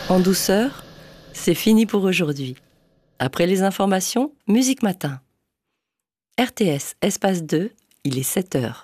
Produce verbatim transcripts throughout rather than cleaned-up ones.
En douceur, c'est fini pour aujourd'hui. Après les informations, Musique Matin. R T S, espace deux, il est sept heures.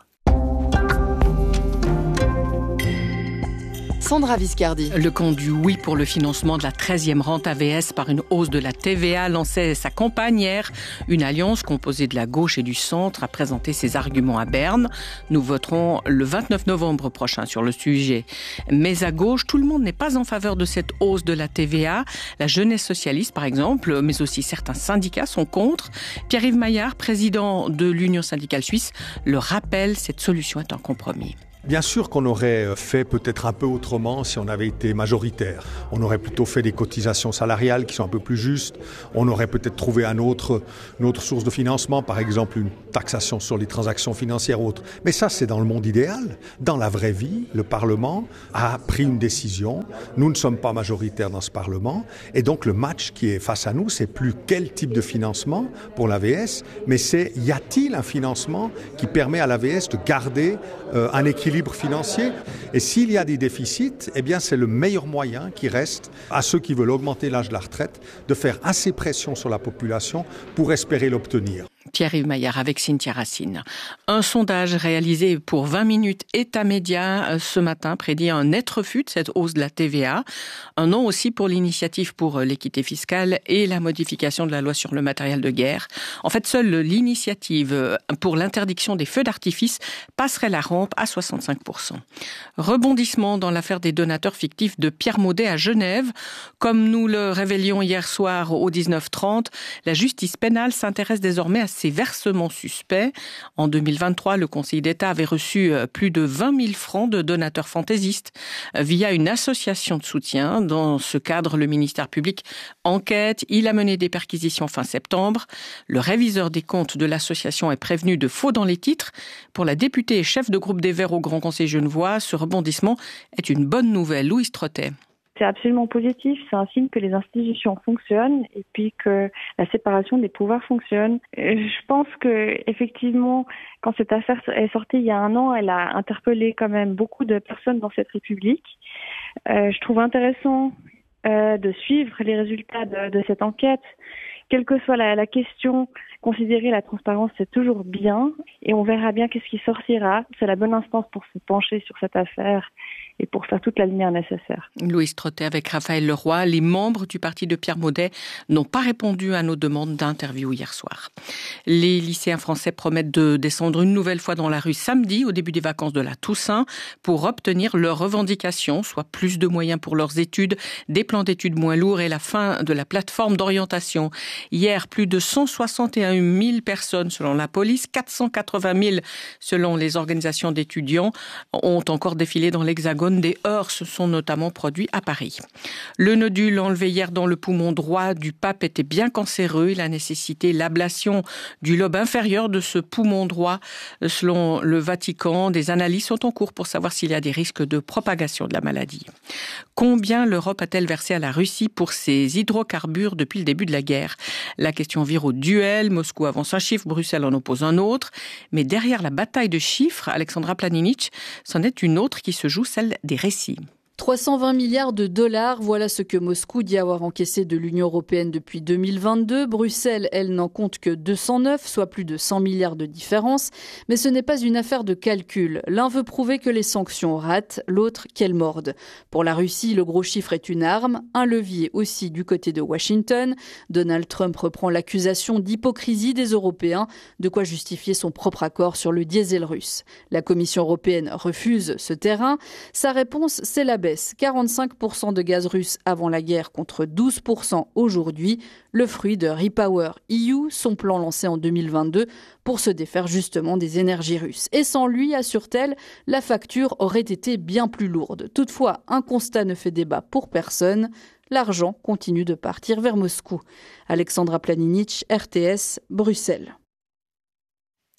Sandra Viscardi. Le camp du oui pour le financement de la treizième rente A V S par une hausse de la T V A lançait sa campagne hier. Une alliance composée de la gauche et du centre a présenté ses arguments à Berne. Nous voterons le vingt-neuf novembre prochain sur le sujet. Mais à gauche, tout le monde n'est pas en faveur de cette hausse de la T V A. La jeunesse socialiste, par exemple, mais aussi certains syndicats sont contre. Pierre-Yves Maillard, président de l'Union syndicale suisse, le rappelle, cette solution est un compromis. Bien sûr qu'on aurait fait peut-être un peu autrement si on avait été majoritaire. On aurait plutôt fait des cotisations salariales qui sont un peu plus justes. On aurait peut-être trouvé un autre, une autre source de financement, par exemple une taxation sur les transactions financières ou autres. Mais ça, c'est dans le monde idéal. Dans la vraie vie, le Parlement a pris une décision. Nous ne sommes pas majoritaires dans ce Parlement. Et donc, le match qui est face à nous, c'est plus quel type de financement pour l'A V S, mais c'est y a-t-il un financement qui permet à l'A V S de garder euh, un équilibre financier. Et s'il y a des déficits, eh bien c'est le meilleur moyen qui reste à ceux qui veulent augmenter l'âge de la retraite de faire assez pression sur la population pour espérer l'obtenir. Pierre-Yves Maillard avec Cynthia Racine. Un sondage réalisé pour vingt minutes État Média ce matin prédit un net refus de cette hausse de la T V A. Un non aussi pour l'initiative pour l'équité fiscale et la modification de la loi sur le matériel de guerre. En fait, seule l'initiative pour l'interdiction des feux d'artifice passerait la rampe à soixante-cinq pour cent. Rebondissement dans l'affaire des donateurs fictifs de Pierre Maudet à Genève. Comme nous le révélions hier soir au dix-neuf heures trente, la justice pénale s'intéresse désormais à ces versements suspects. En deux mille vingt-trois, le Conseil d'État avait reçu plus de vingt mille francs de donateurs fantaisistes via une association de soutien. Dans ce cadre, le ministère public enquête. Il a mené des perquisitions fin septembre. Le réviseur des comptes de l'association est prévenu de faux dans les titres. Pour la députée et chef de groupe des Verts au Grand Conseil genevois, ce rebondissement est une bonne nouvelle. Louise Trottet. C'est absolument positif, c'est un signe que les institutions fonctionnent et puis que la séparation des pouvoirs fonctionne. Je pense que effectivement, quand cette affaire est sortie il y a un an, elle a interpellé quand même beaucoup de personnes dans cette République. Euh, je trouve intéressant euh, de suivre les résultats de, de cette enquête. Quelle que soit la, la question, considérer la transparence, c'est toujours bien. Et on verra bien qu'est-ce qui sortira. C'est la bonne instance pour se pencher sur cette affaire et pour faire toute la lumière nécessaire. Louise Trottet avec Raphaël Leroy. Les membres du parti de Pierre Maudet n'ont pas répondu à nos demandes d'interview hier soir. Les lycéens français promettent de descendre une nouvelle fois dans la rue samedi, au début des vacances de la Toussaint, pour obtenir leurs revendications, soit plus de moyens pour leurs études, des plans d'études moins lourds et la fin de la plateforme d'orientation. Hier, plus de cent soixante et un mille personnes selon la police, quatre cent quatre-vingt mille selon les organisations d'étudiants, ont encore défilé dans l'Hexagone. Des heurts se sont notamment produits à Paris. Le nodule enlevé hier dans le poumon droit du pape était bien cancéreux. Il a nécessité l'ablation du lobe inférieur de ce poumon droit. Selon le Vatican, des analyses sont en cours pour savoir s'il y a des risques de propagation de la maladie. Combien l'Europe a-t-elle versé à la Russie pour ses hydrocarbures depuis le début de la guerre ? La question vire au duel. Moscou avance un chiffre, Bruxelles en oppose un autre. Mais derrière la bataille de chiffres, Alexandra Planinic, c'en est une autre qui se joue, celle des récits. trois cent vingt milliards de dollars, voilà ce que Moscou dit avoir encaissé de l'Union européenne depuis deux mille vingt-deux. Bruxelles, elle, n'en compte que deux cent neuf, soit plus de cent milliards de différence. Mais ce n'est pas une affaire de calcul. L'un veut prouver que les sanctions ratent, l'autre qu'elles mordent. Pour la Russie, le gros chiffre est une arme, un levier aussi du côté de Washington. Donald Trump reprend l'accusation d'hypocrisie des Européens, de quoi justifier son propre accord sur le diesel russe. La Commission européenne refuse ce terrain. Sa réponse, c'est la baisse. quarante-cinq pour cent de gaz russe avant la guerre contre douze pour cent aujourd'hui. Le fruit de Repower E U, son plan lancé en deux mille vingt-deux pour se défaire justement des énergies russes. Et sans lui, assure-t-elle, la facture aurait été bien plus lourde. Toutefois, un constat ne fait débat pour personne. L'argent continue de partir vers Moscou. Alexandra Planinic, R T S, Bruxelles.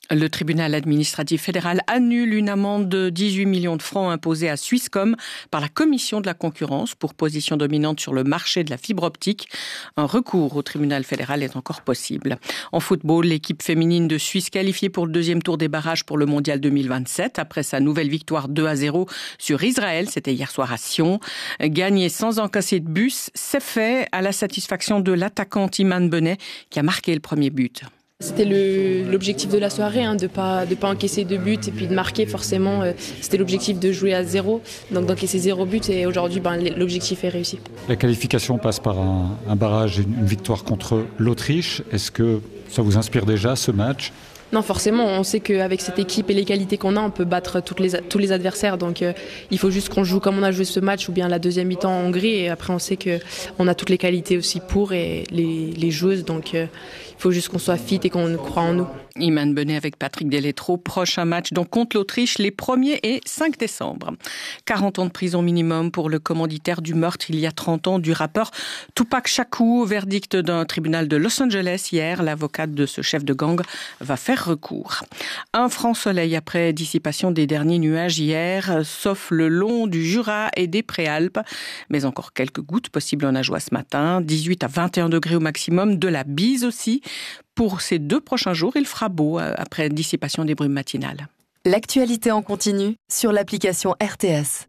Le tribunal administratif fédéral annule une amende de dix-huit millions de francs imposée à Swisscom par la commission de la concurrence pour position dominante sur le marché de la fibre optique. Un recours au tribunal fédéral est encore possible. En football, l'équipe féminine de Suisse qualifiée pour le deuxième tour des barrages pour le mondial deux mille vingt-sept après sa nouvelle victoire deux à zéro sur Israël. C'était hier soir à Sion. Gagner sans encasser de but, c'est fait à la satisfaction de l'attaquante Imane Benet qui a marqué le premier but. C'était le, l'objectif de la soirée, hein, de ne pas, de pas encaisser de buts et puis de marquer forcément. Euh, c'était l'objectif de jouer à zéro, donc d'encaisser zéro but et aujourd'hui ben, l'objectif est réussi. La qualification passe par un, un barrage et une, une victoire contre l'Autriche. Est-ce que ça vous inspire déjà ce match ? Non, forcément, on sait qu'avec cette équipe et les qualités qu'on a, on peut battre toutes les, tous les adversaires. Donc euh, il faut juste qu'on joue comme on a joué ce match ou bien la deuxième mi-temps en Hongrie. Et après, on sait qu'on a toutes les qualités aussi pour et les, les joueuses. Donc euh, il faut juste qu'on soit fit et qu'on croit en nous. Imane Benet avec Patrick Deletro. Prochain match donc contre l'Autriche les premier et cinq décembre. quarante ans de prison minimum pour le commanditaire du meurtre il y a trente ans du rappeur Tupac Shakur. Verdict d'un tribunal de Los Angeles hier. L'avocate de ce chef de gang va faire recours. Un franc soleil après dissipation des derniers nuages hier, sauf le long du Jura et des Préalpes. Mais encore quelques gouttes possibles en Ajoie ce matin. dix-huit à vingt et un degrés au maximum. De la bise aussi. Pour ces deux prochains jours, il fera beau après dissipation des brumes matinales. L'actualité en continu sur l'application R T S.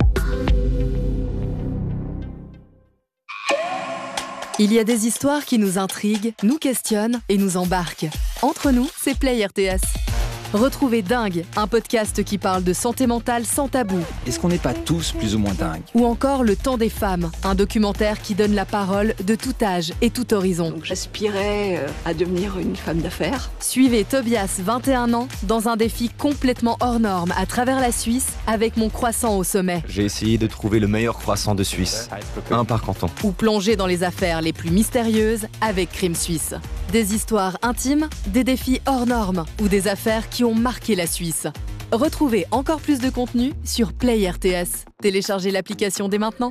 Il y a des histoires qui nous intriguent, nous questionnent et nous embarquent. Entre nous, c'est Play R T S. Retrouvez Dingue, un podcast qui parle de santé mentale sans tabou. Est-ce qu'on n'est pas tous plus ou moins dingues ? Ou encore Le Temps des femmes, un documentaire qui donne la parole de tout âge et tout horizon. Donc j'aspirais à devenir une femme d'affaires. Suivez Tobias, vingt et un ans, dans un défi complètement hors norme à travers la Suisse avec mon croissant au sommet. J'ai essayé de trouver le meilleur croissant de Suisse, un par canton. Ou plonger dans les affaires les plus mystérieuses avec Crime Suisse. Des histoires intimes, des défis hors normes ou des affaires qui ont marqué la Suisse. Retrouvez encore plus de contenu sur Play R T S. Téléchargez l'application dès maintenant.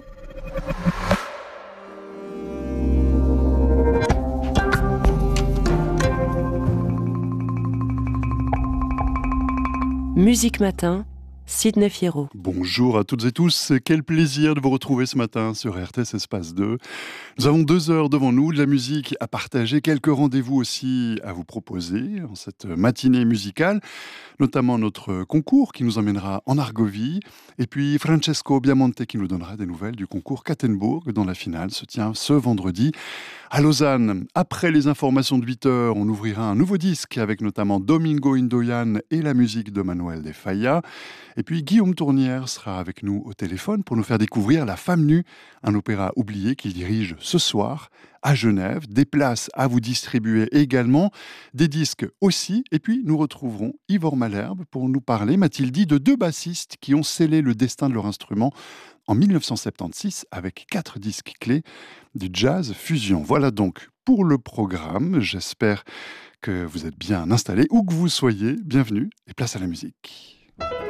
Musique Matin, Sidney Fierro. Bonjour à toutes et tous, quel plaisir de vous retrouver ce matin sur R T S Espace deux. Nous avons deux heures devant nous, de la musique à partager, quelques rendez-vous aussi à vous proposer en cette matinée musicale, notamment notre concours qui nous emmènera en Argovie, et puis Francesco Biamonte qui nous donnera des nouvelles du concours Kattenburg dont la finale se tient ce vendredi à Lausanne. Après les informations de huit heures, on ouvrira un nouveau disque avec notamment Domingo Indoyan et la musique de Manuel de Falla. Et puis Guillaume Tournière sera avec nous au téléphone pour nous faire découvrir La Femme nue, un opéra oublié qu'il dirige ce soir à Genève. Des places à vous distribuer également, des disques aussi. Et puis nous retrouverons Ivor Malherbe pour nous parler, m'a-t-il dit, de deux bassistes qui ont scellé le destin de leur instrument en dix-neuf cent soixante-seize avec quatre disques clés du jazz fusion. Voilà donc pour le programme. J'espère que vous êtes bien installés, où que vous soyez. Bienvenue et place à la musique.